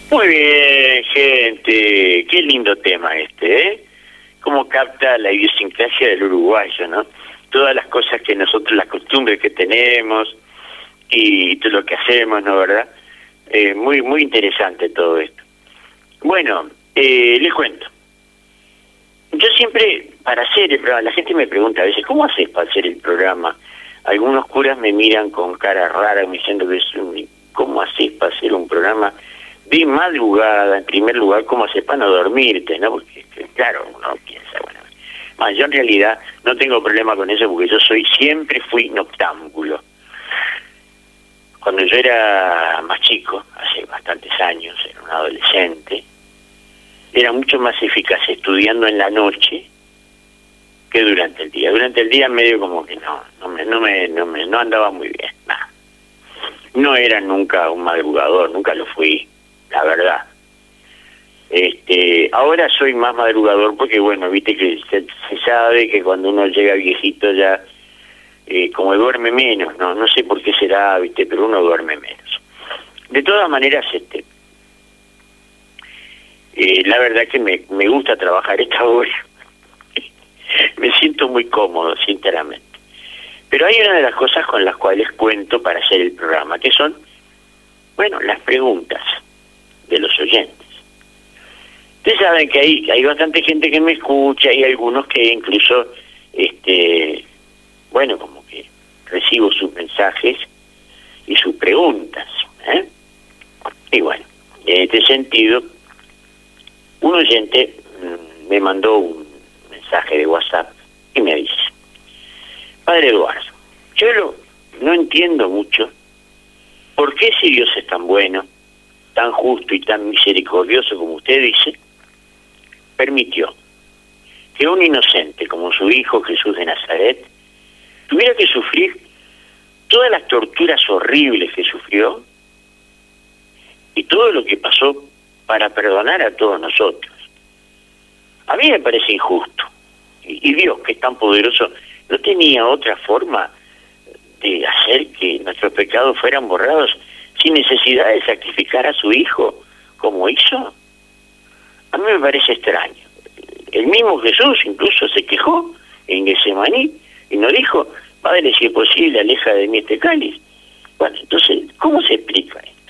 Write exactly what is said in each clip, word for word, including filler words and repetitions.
Muy bien, gente. Qué lindo tema este, ¿eh? Cómo capta la idiosincrasia del uruguayo, ¿no? Todas las cosas que nosotros, las costumbres que tenemos y todo lo que hacemos, ¿no? ¿Verdad? Eh, muy, muy interesante todo esto. Bueno, eh, les cuento. Yo siempre, para hacer el programa, la gente me pregunta a veces, ¿cómo haces para hacer el programa? Algunos curas me miran con cara rara, me diciendo, ¿cómo haces para hacer un programa de madrugada? En primer lugar, ¿cómo haces para no dormirte? ¿No? Porque, claro, uno piensa, bueno, más yo en realidad no tengo problema con eso porque yo soy, siempre fui noctámbulo. Cuando yo era más chico, hace bastantes años, era un adolescente, era mucho más eficaz estudiando en la noche que durante el día. Durante el día medio como que no, no me, no me, no me, no andaba muy bien. Nah. No era nunca un madrugador, nunca lo fui, la verdad. Este, ahora soy más madrugador porque bueno, viste que se, se sabe que cuando uno llega viejito ya eh, como duerme menos, no, no sé por qué será, viste, pero uno duerme menos. De todas maneras, este, eh, la verdad que me, me gusta trabajar esta hora. Me siento muy cómodo, sinceramente. Pero hay una de las cosas con las cuales cuento para hacer el programa, que son, bueno, las preguntas de los oyentes. Ustedes saben que hay, hay bastante gente que me escucha y algunos que incluso, este, bueno, como que recibo sus mensajes y sus preguntas, ¿eh? Y bueno, en este sentido, un oyente mmm, me mandó un mensaje de WhatsApp y me dice: Padre Eduardo, yo lo, no entiendo mucho por qué si Dios es tan bueno, tan justo y tan misericordioso como usted dice, permitió que un inocente como su hijo Jesús de Nazaret tuviera que sufrir todas las torturas horribles que sufrió y todo lo que pasó para perdonar a todos nosotros. A mí me parece injusto. Y, y Dios, que es tan poderoso, no tenía otra forma de hacer que nuestros pecados fueran borrados sin necesidad de sacrificar a su hijo, como hizo. A mí me parece extraño. El mismo Jesús incluso se quejó en Getsemaní y nos dijo: Padre, si es posible, aleja de mí este cáliz. Bueno, entonces, ¿cómo se explica esto?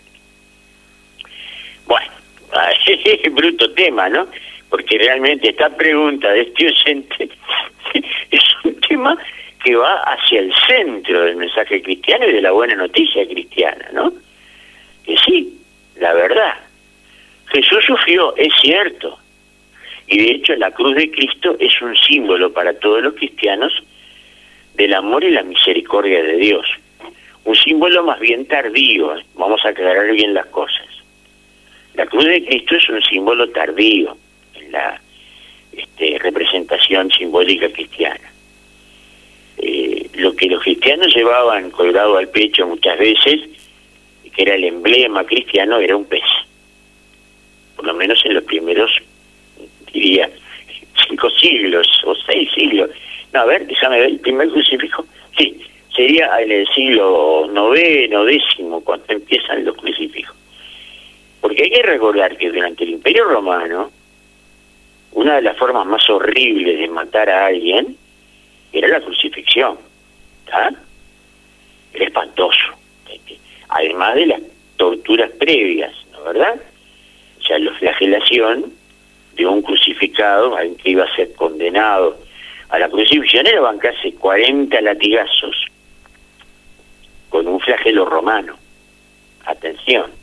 Bueno, es bruto tema, ¿no? Porque realmente esta pregunta de este oyente es un tema que va hacia el centro del mensaje cristiano y de la buena noticia cristiana, ¿no? Que sí, la verdad, Jesús sufrió, es cierto, y de hecho la cruz de Cristo es un símbolo para todos los cristianos del amor y la misericordia de Dios. Un símbolo más bien tardío, ¿eh? Vamos a aclarar bien las cosas. La cruz de Cristo es un símbolo tardío en la este, representación simbólica cristiana. Eh, lo que los cristianos llevaban colgado al pecho muchas veces, que era el emblema cristiano, era un pez. Por lo menos en los primeros, diría, cinco siglos o seis siglos. No, a ver, déjame ver, el primer crucifijo, sí, sería en el siglo noveno, décimo, cuando empiezan los crucifijos. Porque hay que recordar que durante el Imperio Romano, una de las formas más horribles de matar a alguien era la crucifixión, ¿está? Era espantoso. Además de las torturas previas, ¿no, verdad? O sea, la flagelación de un crucificado, alguien que iba a ser condenado a la crucifixión, era bancarse cuarenta latigazos con un flagelo romano. Atención.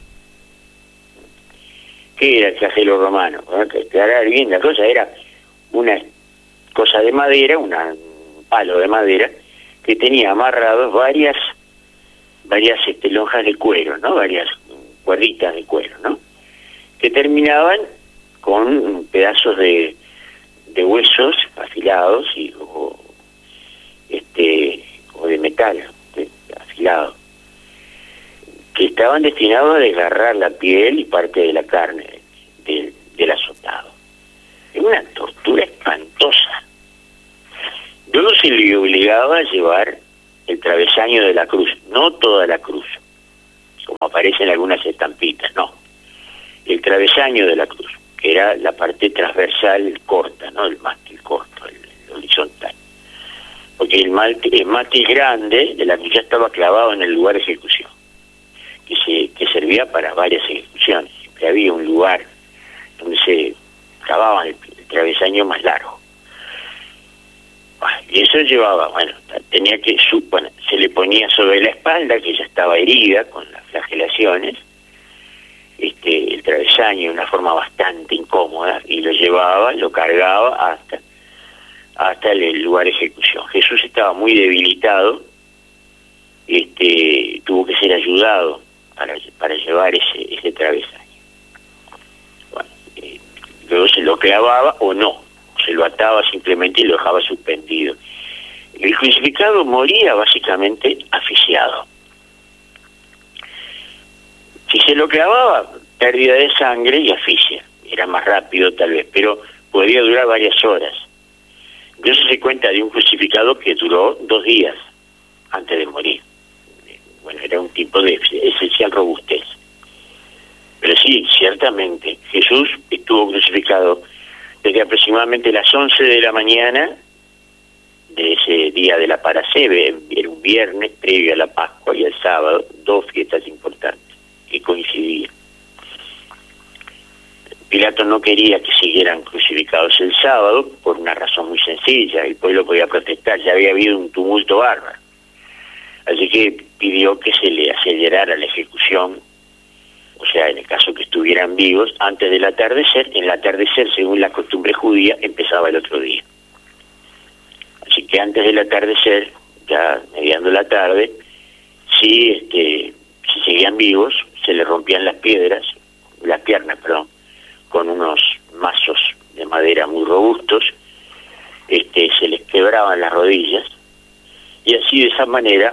¿Qué era el flagelo romano? Bueno, que aclarar bien la cosa, era una cosa de madera, una, un palo de madera, que tenía amarrados varias varias este, lonjas de cuero, ¿no? Varias cuerditas de cuero, ¿no? Que terminaban con pedazos de, de huesos afilados y o, este o de metal de, afilado, que estaban destinados a desgarrar la piel y parte de la carne de, del azotado. Es una tortura espantosa. Luego se le obligaba a llevar el travesaño de la cruz, no toda la cruz, como aparece en algunas estampitas, no. el travesaño de la cruz, que era la parte transversal corta, ¿no? El mástil corto, el, el horizontal. Porque el, mástil, el mástil grande de la cruz ya estaba clavado en el lugar de ejecución, que, se, que servía para varias ejecuciones. Siempre había un lugar donde se clavaba el, el travesaño más largo. Y eso llevaba, bueno, tenía que, bueno, se le ponía sobre la espalda, que ya estaba herida con las flagelaciones, este, el travesaño de una forma bastante incómoda, y lo llevaba, lo cargaba hasta, hasta el lugar de ejecución. Jesús estaba muy debilitado, este, tuvo que ser ayudado para, para llevar ese, ese travesaño. Bueno, eh, luego se lo clavaba o no, se lo ataba simplemente y lo dejaba suspendido. El crucificado moría básicamente asfixiado. Si se lo clavaba, pérdida de sangre y asfixia. Era más rápido tal vez, pero podía durar varias horas. Entonces se cuenta de un crucificado que duró dos días antes de morir. Bueno, era un tipo de esencial robustez. Pero sí, ciertamente, Jesús estuvo crucificado desde aproximadamente las once de la mañana de ese día de la Parasebe, era un viernes previo a la Pascua, y el sábado, dos fiestas importantes que coincidían. Pilato no quería que siguieran crucificados el sábado por una razón muy sencilla: el pueblo podía protestar, ya había habido un tumulto bárbaro. Así que pidió que se le acelerara la ejecución, o sea, en el caso que estuvieran vivos, antes del atardecer. En el atardecer, según la costumbre judía, empezaba el otro día. Así que antes del atardecer, ya mediando la tarde, si, este, si seguían vivos, se les rompían las piedras, las piernas, perdón, con unos mazos de madera muy robustos, este, se les quebraban las rodillas, y así de esa manera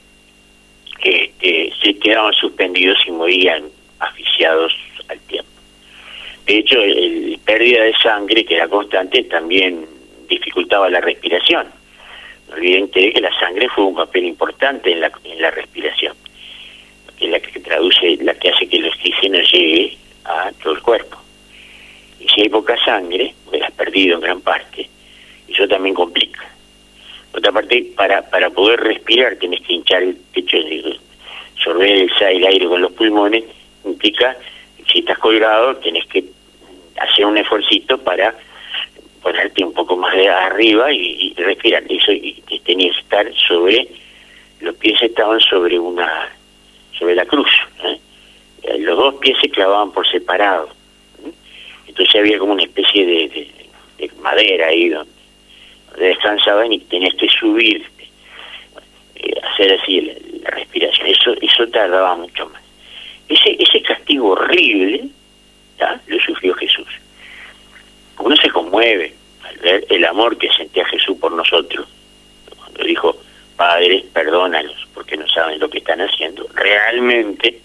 este, se quedaban suspendidos y morían asfixiados al tiempo. De hecho, el, el pérdida de sangre, que era constante, también dificultaba la respiración. No olviden que la sangre fue un papel importante en la, en la respiración, que es la que traduce, la que hace que el oxígeno llegue a todo el cuerpo. Y si hay poca sangre, porque la has perdido en gran parte, eso también complica. Por otra parte, para, para poder respirar tenés que hinchar el pecho, absorber el, el aire con los pulmones. Implica, si estás colgado, tenés que hacer un esfuercito para ponerte un poco más de arriba y, y respirar. Eso, y, y tenías que estar sobre, los pies estaban sobre una, sobre la cruz, ¿eh? Los dos pies se clavaban por separado, ¿eh? Entonces había como una especie de, de, de madera ahí donde, donde descansaban, y tenías que subir, eh, hacer así la, la respiración. Eso, eso tardaba mucho más. Ese, ese castigo horrible, ¿ya?, lo sufrió Jesús. Uno se conmueve al ver el amor que sentía Jesús por nosotros, cuando dijo: Padre, perdónalos porque no saben lo que están haciendo. Realmente,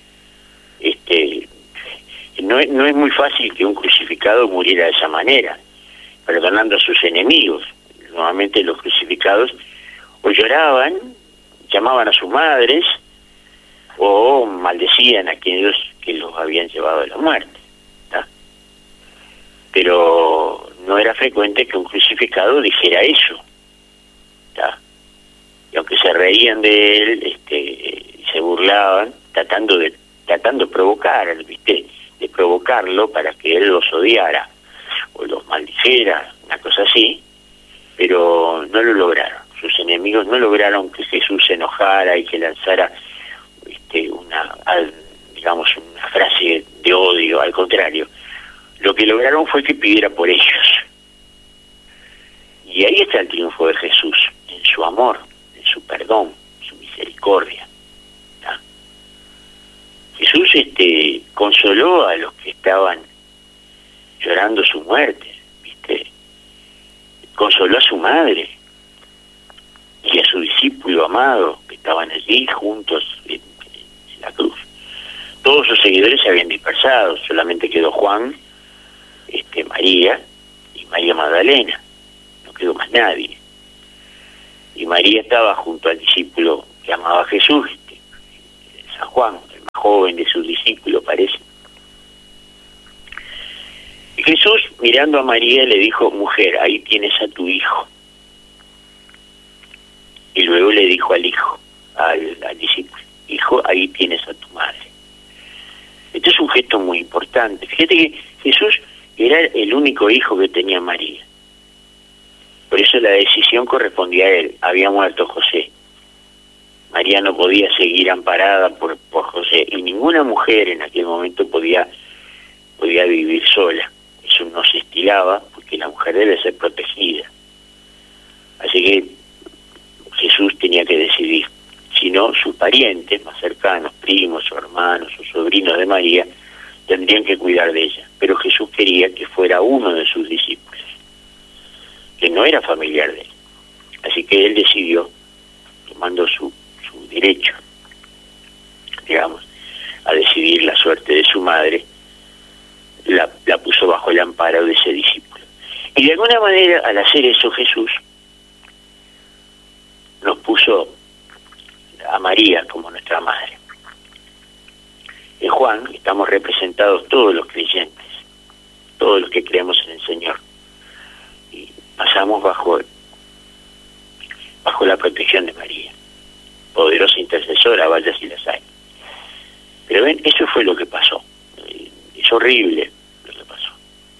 este, no, no es muy fácil que un crucificado muriera de esa manera, perdonando a sus enemigos. Normalmente los crucificados o lloraban, llamaban a sus madres, o maldecían a aquellos que los habían llevado a la muerte, ¿tá? Pero no era frecuente que un crucificado dijera eso, ¿tá? Y aunque se reían de él, este, se burlaban, tratando de tratando de provocar, ¿viste? De provocarlo para que él los odiara o los maldijera, una cosa así, pero no lo lograron. Sus enemigos no lograron que Jesús se enojara y que lanzara este, una, digamos, una frase de odio. Al contrario, lo que lograron fue que pidiera por ellos. Y ahí está el triunfo de Jesús, en su amor, en su perdón, en su misericordia. ¿tá? Jesús este, consoló a los que estaban llorando su muerte, ¿viste? Consoló a su madre y a su discípulo amado, que estaban allí juntos en, en la cruz. Todos sus seguidores se habían dispersado, solamente quedó Juan, este, María y María Magdalena, no quedó más nadie. Y María estaba junto al discípulo que amaba a Jesús, este, San Juan, el más joven de sus discípulos, parece. Y Jesús, mirando a María, le dijo: mujer, ahí tienes a tu hijo. Y luego le dijo al hijo, al, al discípulo: hijo, ahí tienes a tu madre. Este es un gesto muy importante. Fíjate que Jesús era el único hijo que tenía María. Por eso la decisión correspondía a él. Había muerto José. María no podía seguir amparada por, por José, y ninguna mujer en aquel momento podía, podía vivir sola. Eso no se estilaba, porque la mujer debe ser protegida. Así que Jesús tenía que decidir. Si no, sus parientes más cercanos, primos o hermanos o sobrinos de María, tendrían que cuidar de ella. Pero Jesús quería que fuera uno de sus discípulos, que no era familiar de él. Así que él decidió, tomando su, su derecho, digamos, a decidir la suerte de su madre, la, la puso bajo el amparo de ese discípulo. Y de alguna manera, al hacer eso, Jesús nos puso a María como nuestra madre. En Juan estamos representados todos los creyentes, todos los que creemos en el Señor, y pasamos bajo bajo la protección de María, poderosa intercesora, vaya si las hay. Pero ven, eso fue lo que pasó. Es horrible lo que pasó.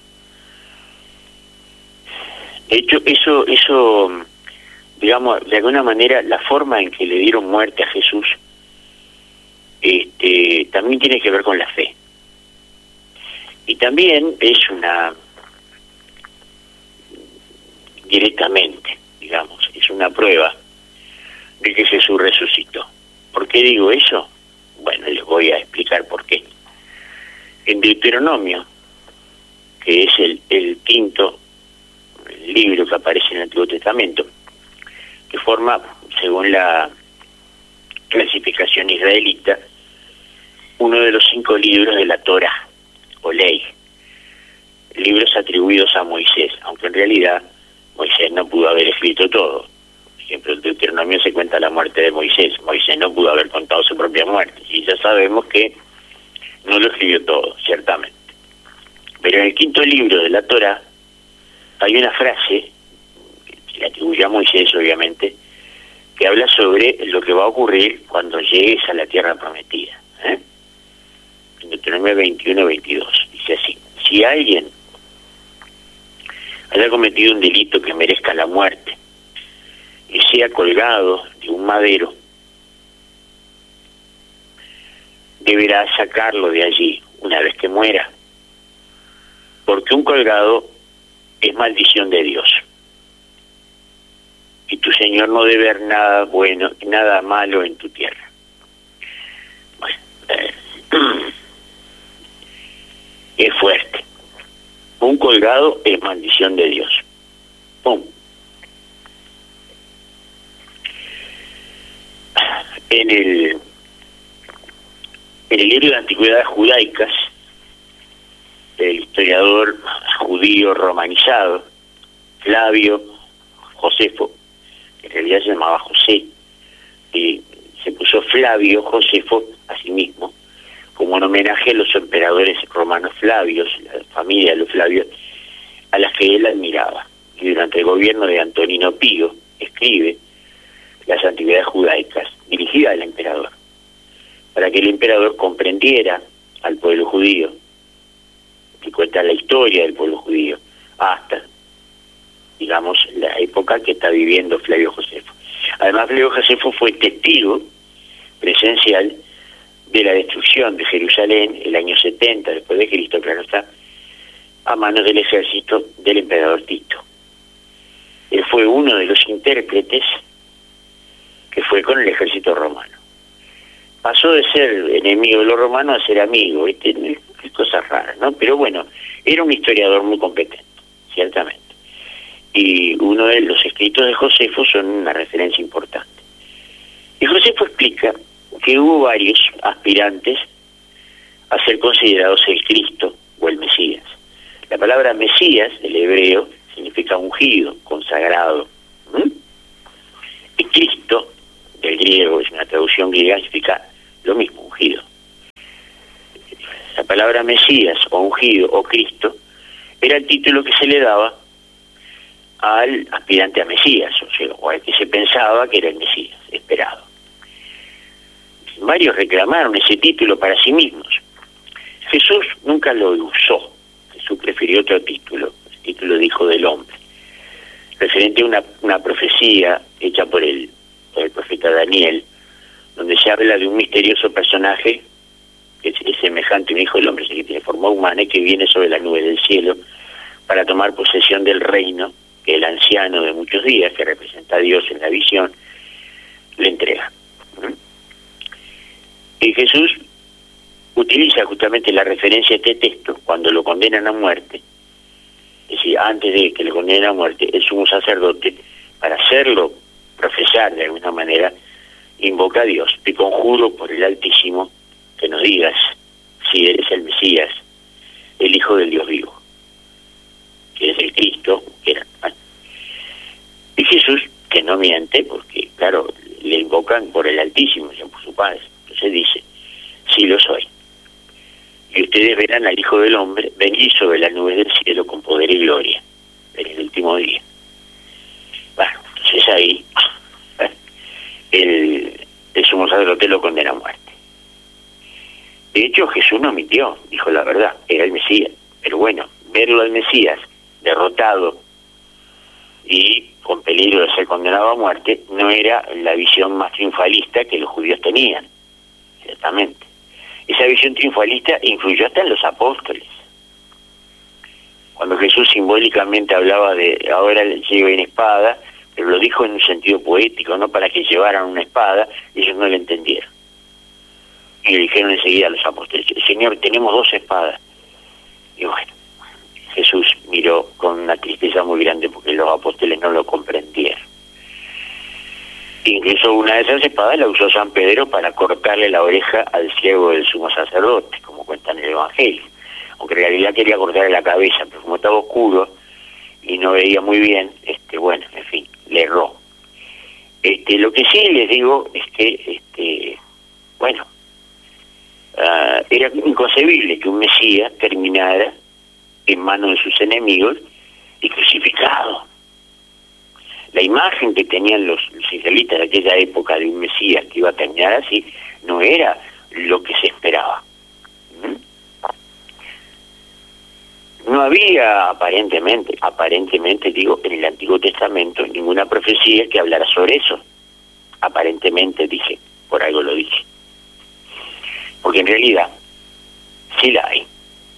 De hecho, eso eso digamos, de alguna manera, la forma en que le dieron muerte a Jesús este, también tiene que ver con la fe. Y también es una, directamente, digamos, es una prueba de que Jesús resucitó. ¿Por qué digo eso? Bueno, les voy a explicar por qué. En Deuteronomio, que es el, el quinto libro que aparece en el Antiguo Testamento, que forma, según la clasificación israelita, uno de los cinco libros de la Torá, o ley, libros atribuidos a Moisés, aunque en realidad Moisés no pudo haber escrito todo. Por ejemplo, en Deuteronomio se cuenta la muerte de Moisés. Moisés no pudo haber contado su propia muerte, y ya sabemos que no lo escribió todo, ciertamente. Pero en el quinto libro de la Torá hay una frase que le atribuye a Moisés, obviamente, que habla sobre lo que va a ocurrir cuando llegues a la tierra prometida. ¿eh? En Deuteronomio veintiuno veintidós dice así: si alguien haya cometido un delito que merezca la muerte y sea colgado de un madero, deberá sacarlo de allí una vez que muera, porque un colgado es maldición de Dios, y tu Señor no debe ver nada bueno, nada malo en tu tierra. Bueno, eh, es fuerte. Un colgado es maldición de Dios. ¡Pum! En el, en el libro de Antigüedades Judaicas, el historiador judío romanizado Flavio Josefo, que en realidad se llamaba José, y se puso Flavio Josefo a sí mismo, como un homenaje a los emperadores romanos Flavios, la familia de los Flavios, a las que él admiraba. Y durante el gobierno de Antonino Pío escribe las Antigüedades Judaicas, dirigidas al emperador, para que el emperador comprendiera al pueblo judío, y cuenta la historia del pueblo judío, hasta, digamos, la época que está viviendo Flavio Josefo. Además, Flavio Josefo fue testigo presencial de la destrucción de Jerusalén el año setenta después de Cristo, claro está, a manos del ejército del emperador Tito. Él fue uno de los intérpretes que fue con el ejército romano. Pasó de ser enemigo de los romanos a ser amigo, ¿viste? Cosas raras, ¿no? Pero bueno, era un historiador muy competente, ciertamente. Y uno de los escritos de Josefo son una referencia importante. Y Josefo explica que hubo varios aspirantes a ser considerados el Cristo o el Mesías. La palabra Mesías, del hebreo, significa ungido, consagrado. ¿Mm? Y Cristo, del griego, es una traducción griega, significa lo mismo, ungido. La palabra Mesías o ungido o Cristo Era el título que se le daba al aspirante a Mesías, o sea, o al que se pensaba que era el Mesías esperado. Varios reclamaron ese título para sí mismos. Jesús nunca lo usó. Jesús prefirió otro título, el título de Hijo del Hombre, referente a una, una profecía hecha por el, por el profeta Daniel, donde se habla de un misterioso personaje que es, es semejante a un Hijo del Hombre, que tiene forma humana y que viene sobre la nube del cielo para tomar posesión del reino que el anciano de muchos días, que representa a Dios en la visión, le entrega. Y Jesús utiliza justamente la referencia a este texto cuando lo condenan a muerte, es decir, antes de que le condenen a muerte, el sumo sacerdote, para hacerlo profesar de alguna manera, invoca a Dios: te conjuro por el Altísimo que nos digas si eres el Mesías, el Hijo del Dios vivo, que es el Cristo, que era. Y Jesús, que no miente, porque claro, le invocan por el Altísimo, por su Padre, entonces dice: sí lo soy. Y ustedes verán al Hijo del Hombre venir sobre las nubes del cielo con poder y gloria en el último día. Bueno, entonces ahí el, el sumo sacerdote lo condena a muerte. De hecho, Jesús no mintió, dijo la verdad, era el Mesías. Pero bueno, verlo al Mesías derrotado y con peligro de ser condenado a muerte no era la visión más triunfalista que los judíos tenían, ciertamente. Esa visión triunfalista influyó hasta en los apóstoles. Cuando Jesús simbólicamente hablaba de ahora lleven espada, pero lo dijo en un sentido poético, no para que llevaran una espada, ellos no lo entendieron. Y le dijeron enseguida a los apóstoles: Señor, tenemos dos espadas. Y bueno, Jesús miró con una tristeza muy grande porque los apóstoles no lo comprendieron. Incluso una de esas espadas la usó San Pedro para cortarle la oreja al ciego del sumo sacerdote, como cuenta en el Evangelio. Aunque en realidad quería cortarle la cabeza, pero como estaba oscuro y no veía muy bien, este bueno, en fin, le erró. Este, lo que sí les digo es que, este, bueno, uh, era inconcebible que un Mesías terminara en manos de sus enemigos y crucificado. La imagen que tenían los, los israelitas de aquella época de un Mesías que iba a terminar así no era lo que se esperaba. ¿Mm? No había aparentemente, aparentemente digo, en el Antiguo Testamento ninguna profecía que hablara sobre eso. Aparentemente dije, por algo lo dije. Porque en realidad sí la hay.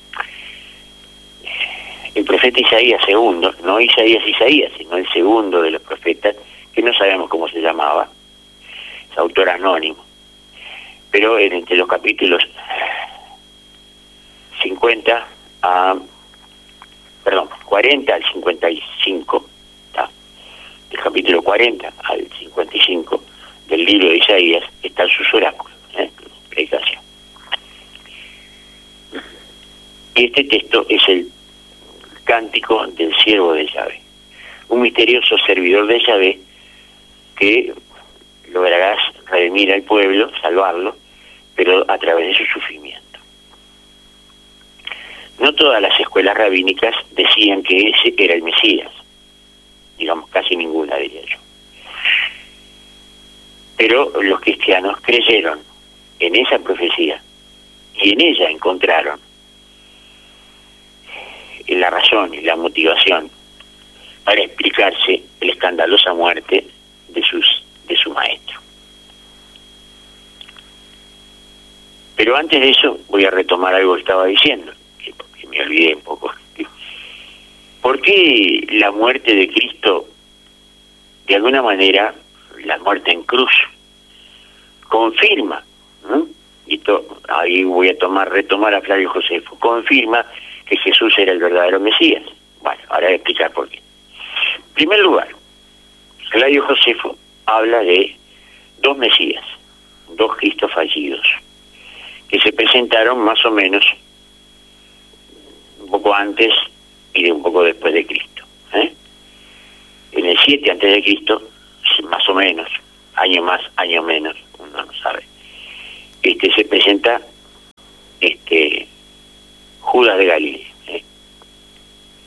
El profeta Isaías segundo, no Isaías Isaías, sino el segundo de los profetas, que no sabemos cómo se llamaba, es autor anónimo, pero entre los capítulos cincuenta a, perdón, cuarenta al cincuenta y cinco, ¿tá? Del capítulo cuarenta al cincuenta y cinco del libro de Isaías están sus oráculos, ¿eh? Predicación. Y este texto es el cántico del siervo de Yahvé, un misterioso servidor de Yahvé que logrará redimir al pueblo, salvarlo, pero a través de su sufrimiento. No todas las escuelas rabínicas decían que ese era el Mesías, digamos casi ninguna, diría yo. Pero los cristianos creyeron en esa profecía y en ella encontraron la razón y la motivación para explicarse la escandalosa muerte de sus de su maestro. Pero antes de eso voy a retomar algo que estaba diciendo, que, que me olvidé un poco. ¿Por qué la muerte de Cristo, de alguna manera, la muerte en cruz, confirma, ¿no? Y to, ahí voy a tomar retomar a Flavio Josefo, confirma que Jesús era el verdadero Mesías? Bueno, ahora voy a explicar por qué. En primer lugar, Flavio Josefo habla de dos Mesías, dos Cristos fallidos, que se presentaron más o menos un poco antes y de un poco después de Cristo. ¿eh? En el siete antes de Cristo, más o menos, año más, año menos, uno no sabe, este se presenta este Judas de Galilea, ¿eh?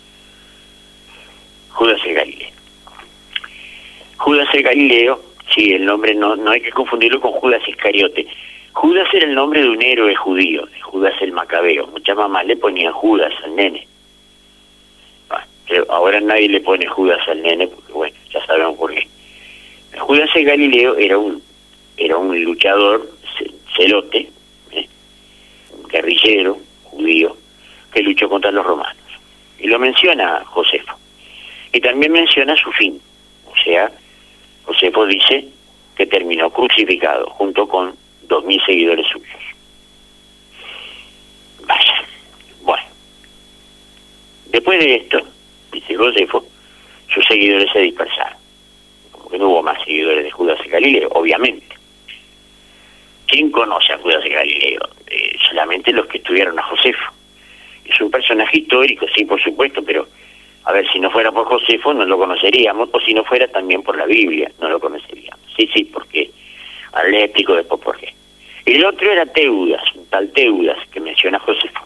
Judas el Galileo. Judas el Galileo, sí, el nombre no, no hay que confundirlo con Judas Iscariote. Judas era el nombre de un héroe judío, de Judas el Macabeo. Muchas mamás le ponían Judas al nene. Bueno, pero ahora nadie le pone Judas al nene, porque bueno, ya sabemos por qué. Judas el Galileo era un, era un luchador celote, ¿eh? un guerrillero judío, que luchó contra los romanos. Y lo menciona Josefo. Y también menciona su fin. O sea, Josefo dice que terminó crucificado junto con dos mil seguidores suyos. Vaya. Bueno. Después de esto, dice Josefo, sus seguidores se dispersaron. Como que no hubo más seguidores de Judas el Galileo, obviamente. ¿Quién conoce a Judas el Galileo? Eh, solamente los que estudiaron a Josefo. Es un personaje histórico, sí, por supuesto, pero a ver, si no fuera por Josefo no lo conoceríamos, o si no fuera también por la Biblia no lo conoceríamos. Sí, sí, porque ahora les explico después por qué. El otro era Teudas, un tal Teudas que menciona Josefo.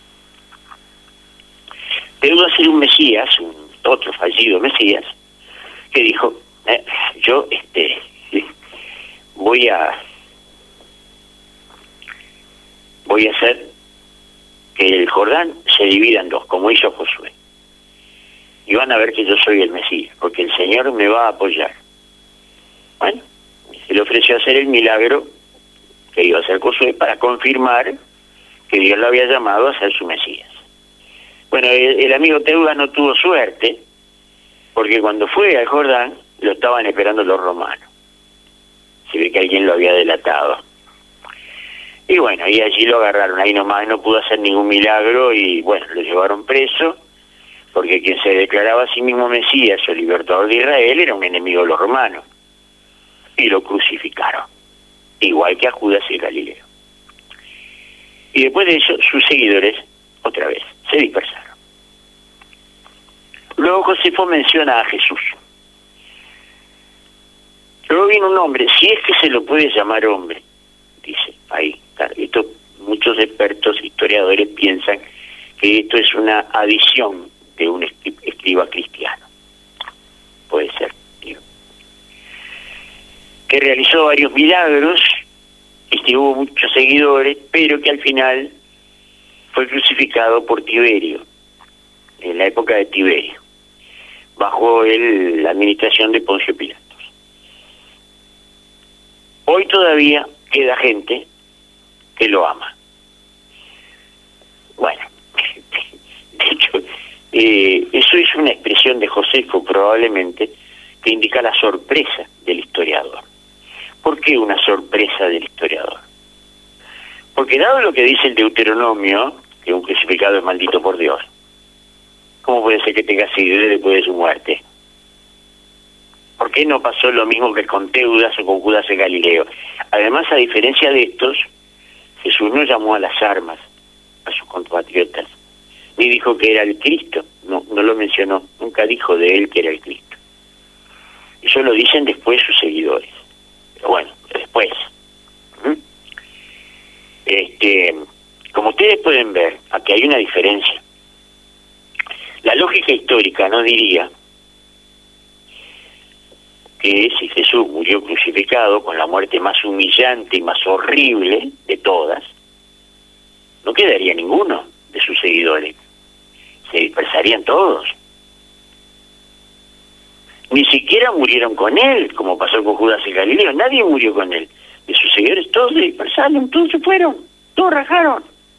Teudas era un Mesías, un otro fallido Mesías, que dijo, eh, yo este voy a voy a hacer que el Jordán se divida en dos, como hizo Josué. Y van a ver que yo soy el Mesías, porque el Señor me va a apoyar. Bueno, se le ofreció hacer el milagro que iba a hacer Josué para confirmar que Dios lo había llamado a ser su Mesías. Bueno, el, el amigo Teudas no tuvo suerte, porque cuando fue al Jordán lo estaban esperando los romanos. Se ve que alguien lo había delatado. Y bueno, y allí lo agarraron, ahí nomás no pudo hacer ningún milagro y bueno, lo llevaron preso, porque quien se declaraba a sí mismo Mesías o libertador de Israel era un enemigo de los romanos. Y lo crucificaron, igual que a Judas el Galileo. Y después de eso, sus seguidores, otra vez, se dispersaron. Luego Josefo menciona a Jesús. Luego viene un hombre, si es que se lo puede llamar hombre, dice ahí. Esto, muchos expertos, historiadores piensan que esto es una adición de un escriba cristiano. Puede ser, tío. Que realizó varios milagros, y que hubo muchos seguidores, pero que al final fue crucificado por Tiberio, en la época de Tiberio, bajo el, la administración de Poncio Pilatos. Hoy todavía queda gente que lo ama. Bueno, de hecho, eh, eso es una expresión de Josefo probablemente que indica la sorpresa del historiador. ¿Por qué una sorpresa del historiador? Porque dado lo que dice el Deuteronomio, que un crucificado es maldito por Dios, ¿cómo puede ser que tenga seguidores después de su muerte? ¿Por qué no pasó lo mismo que con Teudas o con Judas el Galileo? Además, a diferencia de estos, Jesús no llamó a las armas a sus compatriotas, ni dijo que era el Cristo, no, no lo mencionó, nunca dijo de él que era el Cristo. Eso lo dicen después sus seguidores. Pero bueno, después. ¿Mm? Este, como ustedes pueden ver, aquí hay una diferencia. La lógica histórica no diría que si Jesús murió crucificado con la muerte más humillante y más horrible de todas, no quedaría ninguno de sus seguidores. Se dispersarían todos. Ni siquiera murieron con él, como pasó con Judas el Galileo. Nadie murió con él. De sus seguidores todos se dispersaron, todos se fueron, todos rajaron.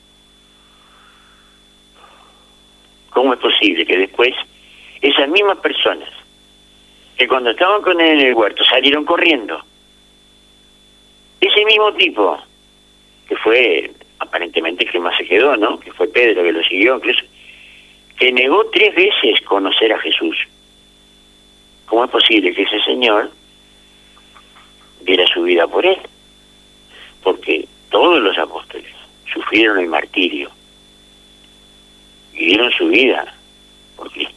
¿Cómo es posible que después esas mismas personas que cuando estaban con él en el huerto salieron corriendo, ese mismo tipo que fue aparentemente el que más se quedó, ¿no? Que fue Pedro, que lo siguió, incluso, que negó tres veces conocer a Jesús? ¿Cómo es posible que ese señor diera su vida por él? Porque todos los apóstoles sufrieron el martirio y dieron su vida por Cristo.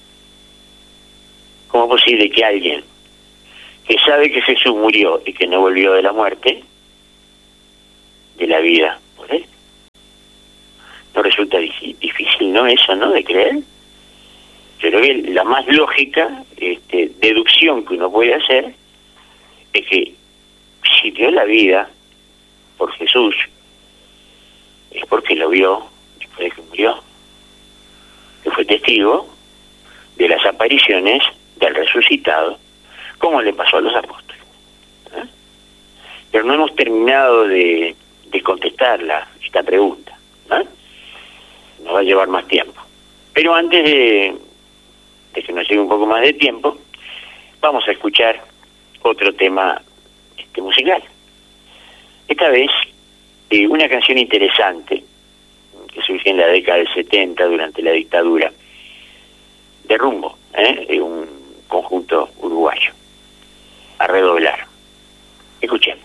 ¿Cómo es posible que alguien que sabe que Jesús murió y que no volvió de la muerte, de la vida por él? ¿No resulta difícil, no, eso, no, de creer? Yo creo que la más lógica este, deducción que uno puede hacer es que si dio la vida por Jesús, es porque lo vio después de que murió, que fue testigo de las apariciones del resucitado, como le pasó a los apóstoles. ¿Eh? Pero no hemos terminado de, de contestar la, esta pregunta. ¿Eh? Nos va a llevar más tiempo. Pero antes de, de que nos llegue un poco más de tiempo, vamos a escuchar otro tema este, musical. Esta vez, eh, una canción interesante que surgió en la década del setenta durante la dictadura, de Rumbo, ¿eh? de un conjunto uruguayo. A redoblar. Escuchemos.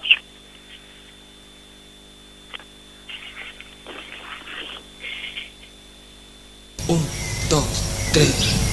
Un, dos, tres.